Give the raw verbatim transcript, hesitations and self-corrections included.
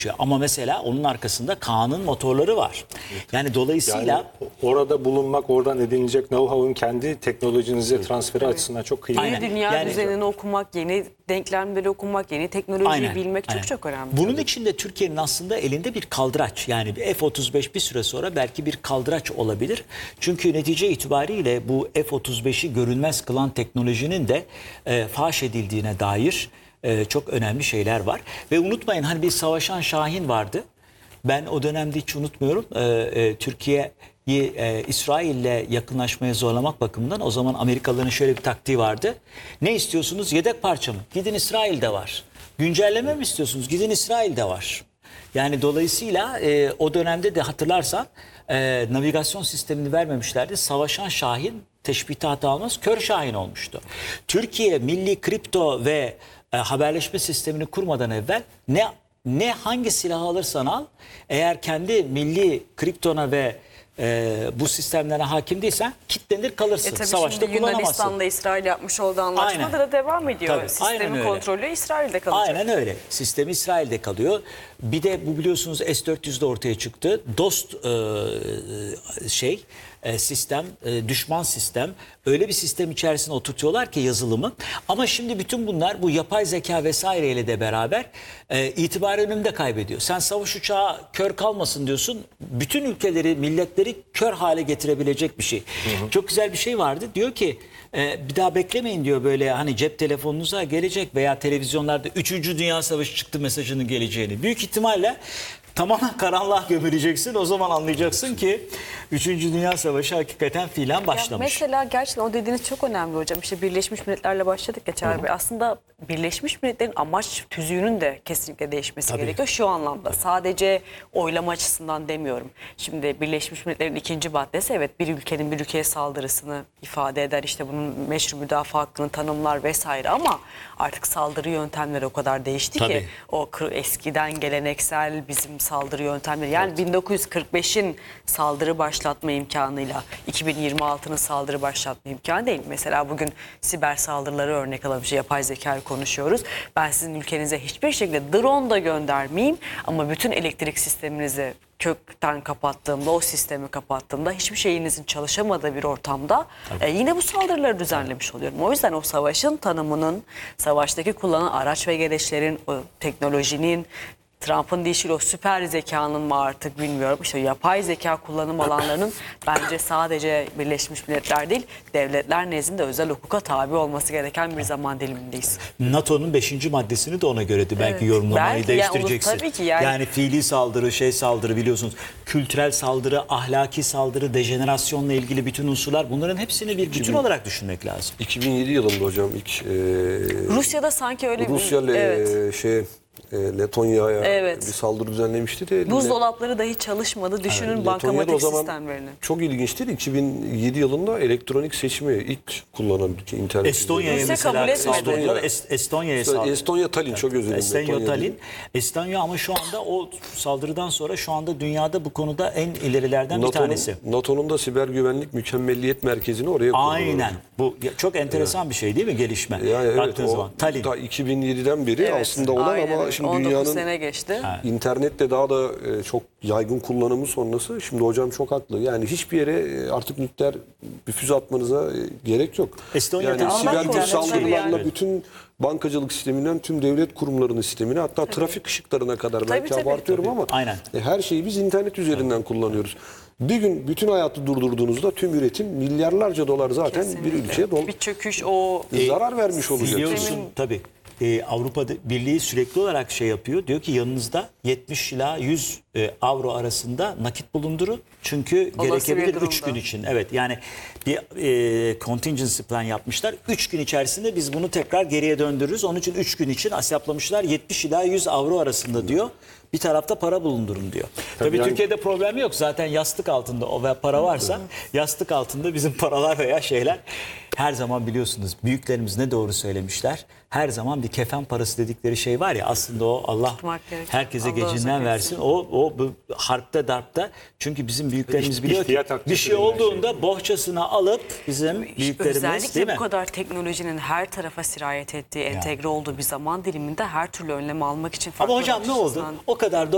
Ama mesela onun arkasında Kaan'ın motorları var. Yani dolayısıyla Yani orada bulunmak, oradan edinilecek know-how'un kendi teknolojinize transferi Evet. açısından çok kıymetli. Aynen. Yeni dünya Yani- düzenini okumak, yeni denklemleri okumak, yeni teknolojiyi Aynen, bilmek aynen. çok çok önemli. Bunun için de Türkiye'nin aslında elinde bir kaldıraç. Yani bir F otuz beş bir süre sonra belki bir kaldıraç olabilir. Çünkü netice itibariyle bu F otuz beşi görünmez kılan teknolojinin de e, faş edildiğine dair e, çok önemli şeyler var. Ve unutmayın, hani bir savaşan Şahin vardı. Ben o dönemde hiç unutmuyorum. E, e, Türkiye'yi e, İsrail'le yakınlaşmaya zorlamak bakımından o zaman Amerikalıların şöyle bir taktiği vardı. Ne istiyorsunuz? Yedek parça mı? Gidin İsrail'de var. Güncelleme mi istiyorsunuz? Gidin İsrail'de var. Yani dolayısıyla e, o dönemde de hatırlarsan e, navigasyon sistemini vermemişlerdi. Savaşan Şahin, teşbihte hata almaz, kör Şahin olmuştu. Türkiye milli kripto ve e, haberleşme sistemini kurmadan evvel ne ne hangi silahı alırsan al, eğer kendi milli kriptona ve e, bu sistemlere hakim değilsen kitlenir kalırsın. E tabii Savaşta şimdi kullanamazsın. Yunanistan'la İsrail yapmış olduğu anlaşmada Aynen. da devam ediyor. Tabii, aynen Sistemin öyle. kontrolü İsrail'de kalacak. Aynen öyle. Sistem İsrail'de kalıyor. Bir de bu biliyorsunuz S dört yüzde ortaya çıktı. Dost e, şey e, sistem, e, düşman sistem. Öyle bir sistem içerisine oturtuyorlar ki yazılımı. Ama şimdi bütün bunlar bu yapay zeka vesaireyle de beraber e, itibarı önünde kaybediyor. Sen savaş uçağı kör kalmasın diyorsun. Bütün ülkeleri, milletleri kör hale getirebilecek bir şey. Hı hı. Çok güzel bir şey vardı. Diyor ki e, bir daha beklemeyin diyor, böyle hani cep telefonunuza gelecek veya televizyonlarda üçüncü Dünya Savaşı çıktı mesajının geleceğini. Büyük ihtimalle tamamen karanlığa gömüleceksin. O zaman anlayacaksın ki üçüncü Dünya Savaşı hakikaten fiilen başlamış. Ya mesela gerçekten o dediğiniz çok önemli hocam. İşte Birleşmiş Milletler'le başladık ya Çağrı Bey. Aslında Birleşmiş Milletler'in amaç tüzüğünün de kesinlikle değişmesi Tabii. gerekiyor. Şu anlamda Tabii. sadece oylama açısından demiyorum. Şimdi Birleşmiş Milletler'in ikinci maddesi evet bir ülkenin bir ülkeye saldırısını ifade eder. İşte bunun meşru müdafaa hakkını tanımlar vesaire ama artık saldırı yöntemleri o kadar değişti Tabii. ki o eskiden geleneksel bizim saldırı yöntemleri yani evet. bin dokuz yüz kırk beşin saldırı başlatma imkanıyla iki bin yirmi altının saldırı başlatma imkanı değil. Mesela bugün siber saldırıları örnek alalım. İşte yapay zekayı konuşuyoruz. Ben sizin ülkenize hiçbir şekilde drone da göndermeyeyim ama bütün elektrik sisteminizi kökten kapattığımda, o sistemi kapattığımda hiçbir şeyinizin çalışamadığı bir ortamda e, yine bu saldırıları düzenlemiş oluyorum. O yüzden o savaşın tanımının, savaştaki kullanılan araç ve gereçlerin, o teknolojinin, Trump'ın deyişiyle o süper zekanın mı artık bilmiyorum. İşte yapay zeka kullanım alanlarının bence sadece Birleşmiş Milletler değil, devletler nezdinde özel hukuka tabi olması gereken bir zaman dilimindeyiz. NATO'nun beşinci maddesini de ona göre de belki Evet. yorumlamayı Belki, değiştireceksin. yani, tabii ki yani. yani fiili saldırı, şey saldırı biliyorsunuz. Kültürel saldırı, ahlaki saldırı, dejenerasyonla ilgili bütün unsurlar, bunların hepsini bir bütün olarak düşünmek lazım. iki bin yedi yılında hocam ilk e, Rusya'da sanki öyle bir... Rusya Evet. e, şey e, Letonya'ya Evet. bir saldırı düzenlemişti de. Buzdolapları dahi çalışmadı. Düşünün Evet, bankamatik Letonya'da o zaman sistemlerini. çok ilginçtir. iki bin yedi yılında elektronik seçimi ilk kullanan ülke internet. Estonya'ya Rusya mesela kabul etmedi. saldırdılar. Es- Estonya'ya saldırdılar. Estonya Tallinn çok özür dilerim. Estonya Letonya Tallinn. değil. Estonya ama şu anda o saldırıdan sonra şu anda dünyada bu konuda en ilerilerden bir NATO'nun, tanesi. NATO'nun da siber güvenlik mükemmelliyet merkezini oraya kurdular. Aynen. Bu ya- çok enteresan bir şey değil mi, gelişme? Yani evet, Baktığınız o zaman. Tallinn. da iki bin yediden beri Evet, aslında olan aynen ama öyle. şimdi on dokuz dünyanın sene geçti. İnternette daha da e, çok yaygın kullanımı sonrası. Şimdi hocam çok haklı. Yani hiçbir yere e, artık nükleer bir füze atmanıza e, gerek yok. Estonya'da yani Allah siber korusun güç saldırılarla yani. bütün bankacılık sisteminden tüm devlet kurumlarının sistemine hatta trafik ışıklarına kadar Tabii, belki tabii. abartıyorum Tabii. ama Aynen. e, her şeyi biz internet üzerinden kullanıyoruz. Bir gün bütün hayatı durdurduğunuzda tüm üretim milyarlarca dolar zaten Kesinlikle. bir ülkeye dol Bir çöküş o... zarar vermiş olacak. Biliyorsun tabii. Ee, Avrupa Birliği sürekli olarak şey yapıyor. Diyor ki yanınızda yetmiş ila yüz e, avro arasında nakit bulundurun. Çünkü Olası gerekebilir bir üç gün durumda. için. Evet, yani bir e, contingency plan yapmışlar. üç gün içerisinde biz bunu tekrar geriye döndürürüz. Onun için üç gün için hesaplamışlar. yetmiş ila yüz avro arasında diyor. Bir tarafta para bulundurun diyor. Tabii yani- Türkiye'de problem yok. Zaten yastık altında o ve para varsa yastık altında bizim paralar veya şeyler her zaman biliyorsunuz büyüklerimiz ne doğru söylemişler. Her zaman bir kefen parası dedikleri şey var ya, aslında o Allah Tutmak gerekiyor. herkese Allah gecinden uzak versin. etsin. O o bu harpta darpta, çünkü bizim büyüklerimiz İht- biliyor ki ihtiyat akçesi bir şey denilen olduğunda bohçasına alıp bizim büyüklerimiz, değil Özellikle mi? bu kadar teknolojinin her tarafa sirayet ettiği, entegre olduğu bir zaman diliminde her türlü önlemi almak için farklı Ama hocam ne oldu? açısından- O kadar da